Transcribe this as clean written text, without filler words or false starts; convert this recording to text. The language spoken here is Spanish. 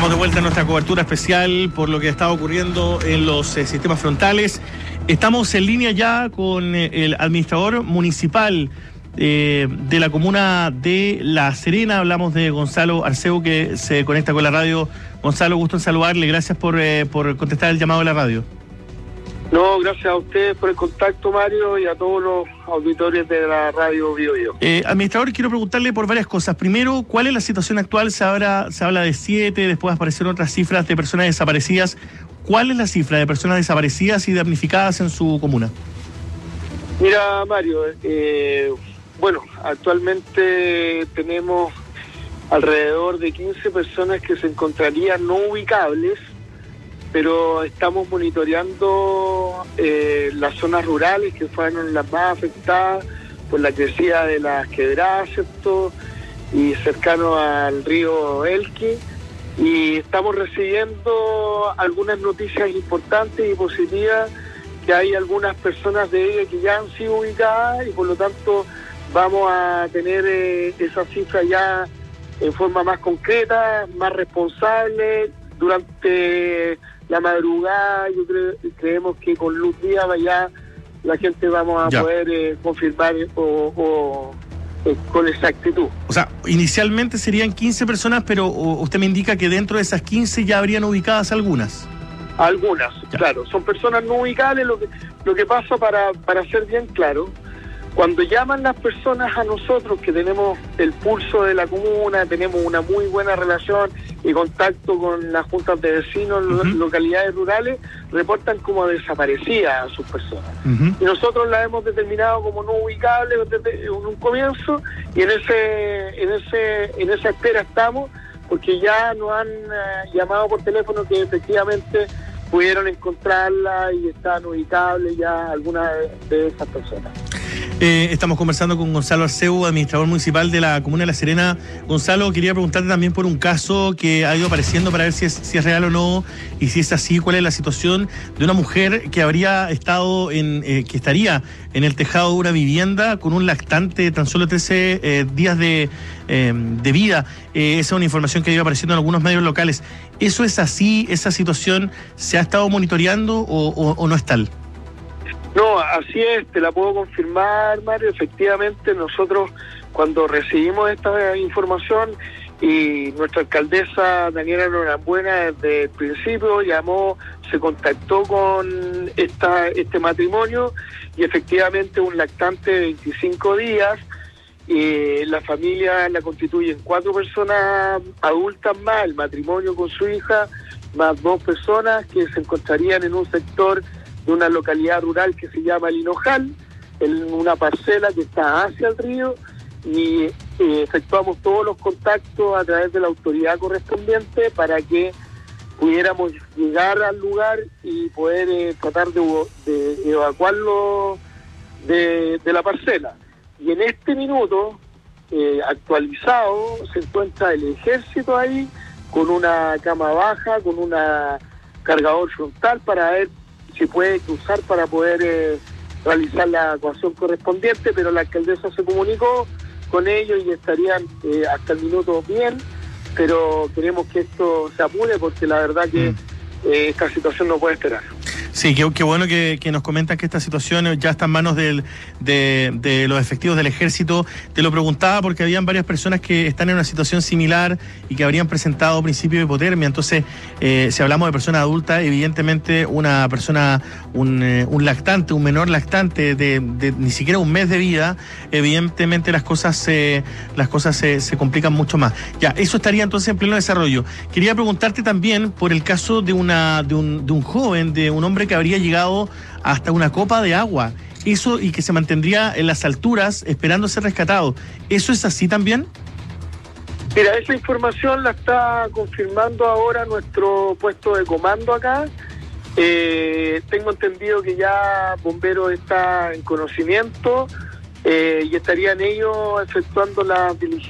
Estamos de vuelta en nuestra cobertura especial por lo que está ocurriendo en los sistemas frontales. Estamos en línea ya con el administrador municipal de la comuna de La Serena. Hablamos de Gonzalo Arceu, que se conecta con la radio. Gonzalo, gusto en saludarle. Gracias por contestar el llamado de la radio. No, gracias a ustedes por el contacto, Mario, y a todos los auditores de la radio BioBio. Administrador, quiero preguntarle por varias cosas. Primero, ¿cuál es la situación actual? Se habla de 7, después aparecieron otras cifras de personas desaparecidas. ¿Cuál es la cifra de personas desaparecidas y damnificadas en su comuna? Mira, Mario, bueno, actualmente tenemos alrededor de 15 personas que se encontrarían no ubicables, pero estamos monitoreando las zonas rurales que fueron las más afectadas por la crecida de las quebradas, ¿cierto? Y cercano al río Elqui, y estamos recibiendo algunas noticias importantes y positivas, que hay algunas personas de ellas que ya han sido ubicadas y por lo tanto vamos a tener esa cifra ya en forma más concreta, más responsable. Durante la madrugada creemos que con luz día ya la gente vamos a poder confirmar con exactitud. O sea, inicialmente serían 15 personas, pero usted me indica que dentro de esas 15 ya habrían ubicadas algunas. Algunas, claro, son personas no ubicables. Lo que pasa, para ser bien claro, cuando llaman las personas a nosotros, que tenemos el pulso de la comuna, tenemos una muy buena relación y contacto con las juntas de vecinos, localidades rurales, reportan como desaparecidas a sus personas. Y nosotros las hemos determinado como no ubicables desde un comienzo, y en esa espera estamos, porque ya nos han llamado por teléfono que efectivamente pudieron encontrarla y están ubicables ya algunas de esas personas. Estamos conversando con Gonzalo Arceu, administrador municipal de la comuna de La Serena. Gonzalo, quería preguntarte también por un caso que ha ido apareciendo para ver si es real o no, y si es así, cuál es la situación de una mujer que habría estado que estaría en el tejado de una vivienda con un lactante de tan solo 13 días de vida. Esa es una información que ha ido apareciendo en algunos medios locales. ¿Eso es así? ¿Esa situación se ha estado monitoreando o no es tal? No, así es, te la puedo confirmar, Mario. Efectivamente, nosotros cuando recibimos esta información, y nuestra alcaldesa Daniela Norambuena desde el principio se contactó con este matrimonio, y efectivamente un lactante de 25 días, la familia la constituyen 4 personas adultas más, el matrimonio con su hija, más 2 personas que se encontrarían en un sector de una localidad rural que se llama El Hinojal, en una parcela que está hacia el río, y efectuamos todos los contactos a través de la autoridad correspondiente para que pudiéramos llegar al lugar y poder tratar de evacuarlo de la parcela. Y en este minuto, actualizado, se encuentra el ejército ahí, con una cama baja, con un cargador frontal para ver si puede cruzar para poder realizar la evacuación correspondiente, pero la alcaldesa se comunicó con ellos y estarían hasta el minuto bien, pero queremos que esto se apure porque la verdad que esta situación no puede esperar. Sí, qué bueno que nos comentan que esta situación ya está en manos de los efectivos del ejército. Te lo preguntaba porque habían varias personas que están en una situación similar y que habrían presentado principio de hipotermia. Entonces, si hablamos de personas adultas, evidentemente una persona, un lactante, un menor lactante de ni siquiera un mes de vida, evidentemente las cosas se complican mucho más. Ya, eso estaría entonces en pleno desarrollo. Quería preguntarte también por el caso de un joven, de un hombre que habría llegado hasta una copa de agua, eso, y que se mantendría en las alturas esperando ser rescatado. ¿Eso es así también? Mira, esa información la está confirmando ahora nuestro puesto de comando acá. Tengo entendido que ya Bomberos está en conocimiento y estarían ellos efectuando las diligencias